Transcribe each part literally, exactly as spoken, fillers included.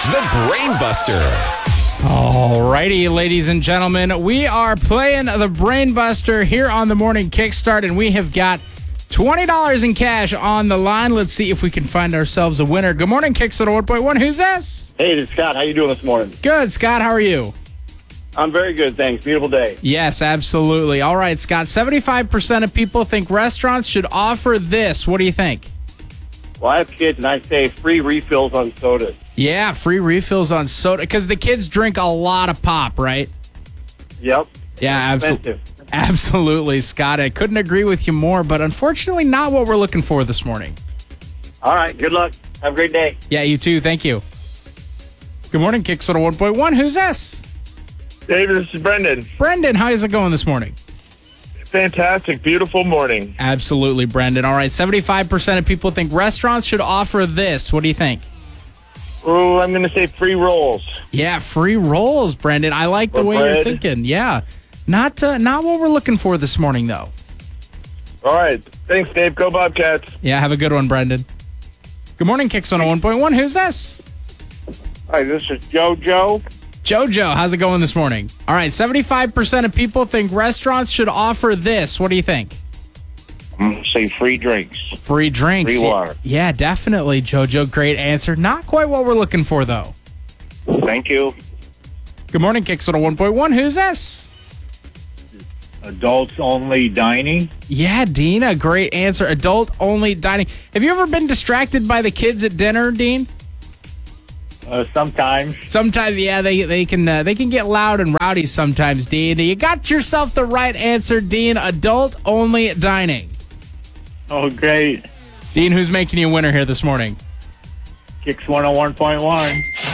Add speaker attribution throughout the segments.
Speaker 1: the Brainbuster.
Speaker 2: Alrighty, ladies and gentlemen, we are playing the Brainbuster here on the Morning Kickstart, and we have got twenty dollars in cash on the line. Let's see if we can find ourselves a winner. Good morning, Kickstart one point one. Who's this?
Speaker 3: Hey, this is Scott. How you doing this morning?
Speaker 2: Good, Scott. How are you?
Speaker 3: I'm very good, thanks. Beautiful day.
Speaker 2: Yes, absolutely. All right, Scott. seventy-five percent of people think restaurants should offer this. What do you think?
Speaker 3: Well, I have kids, and I say free refills on sodas.
Speaker 2: Yeah, free refills on soda, because the kids drink a lot of pop, right?
Speaker 3: Yep.
Speaker 2: Yeah, absolutely.
Speaker 3: Expensive.
Speaker 2: Absolutely, Scott. I couldn't agree with you more, but unfortunately not what we're looking for this morning.
Speaker 3: All right, good luck. Have a great day.
Speaker 2: Yeah, you too. Thank you. Good morning, Kickstarter one point one. Who's this?
Speaker 4: David, this is Brendan.
Speaker 2: Brendan, how's it going this morning?
Speaker 4: Fantastic, beautiful morning.
Speaker 2: Absolutely, Brendan. All right, seventy-five percent of people think restaurants should offer this. What do you think?
Speaker 4: Oh, I'm going to say free rolls.
Speaker 2: Yeah, free rolls, Brendan. I like the
Speaker 4: Or
Speaker 2: way
Speaker 4: bread.
Speaker 2: you're thinking. Yeah. Not uh, not what we're looking for this morning, though.
Speaker 4: All right. Thanks, Dave. Go Bobcats.
Speaker 2: Yeah, have a good one, Brendan. Good morning, Kicks on one point one. Who's this?
Speaker 4: Hi, this is JoJo.
Speaker 2: Jojo, how's it going this morning? All right, seventy-five percent of people think restaurants should offer this. What do you think?
Speaker 4: I'm going to say free drinks.
Speaker 2: Free drinks.
Speaker 4: Free water.
Speaker 2: Yeah, definitely, Jojo. Great answer. Not quite what we're looking for, though.
Speaker 4: Thank you.
Speaker 2: Good morning, Kicks on one point one. Who's this?
Speaker 4: Adults only dining.
Speaker 2: Yeah, Dean, a great answer. Adult-only dining. Have you ever been distracted by the kids at dinner, Dean?
Speaker 4: Uh, sometimes.
Speaker 2: Sometimes, yeah, they they can uh, they can get loud and rowdy sometimes, Dean. You got yourself the right answer, Dean. Adult-only dining.
Speaker 4: Oh, great.
Speaker 2: Dean, who's making you a winner here this morning?
Speaker 4: Kicks one oh one point one.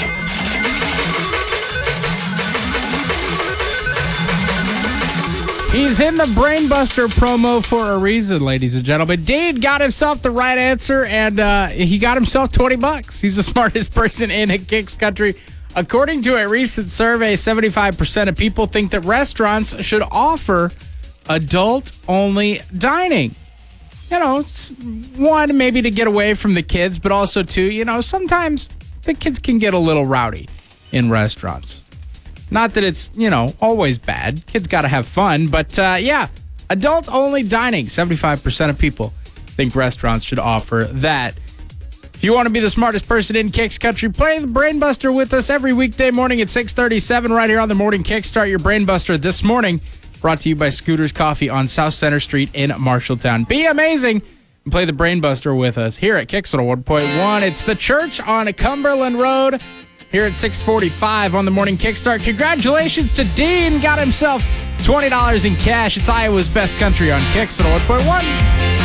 Speaker 2: He's in the Brainbuster promo for a reason, ladies and gentlemen. Dean got himself the right answer, and uh, he got himself twenty bucks. He's the smartest person in a Kicks country. According to a recent survey, seventy-five percent of people think that restaurants should offer adult-only dining. You know, it's one, maybe to get away from the kids, but also two, you know, sometimes the kids can get a little rowdy in restaurants. Not that it's, you know, always bad. Kids got to have fun. But, uh, yeah, adult-only dining. seventy-five percent of people think restaurants should offer that. If you want to be the smartest person in Kicks Country, play the Brainbuster with us every weekday morning at six thirty-seven right here on the Morning Kickstart. Your Brainbuster this morning brought to you by Scooters Coffee on South Center Street in Marshalltown. Be amazing and play the Brainbuster with us here at Kicks one point one. It's the church on Cumberland Road. Here at six forty-five on the Morning Kickstart. Congratulations to Dean. Got himself twenty dollars in cash. It's Iowa's best country on Kicks one point one.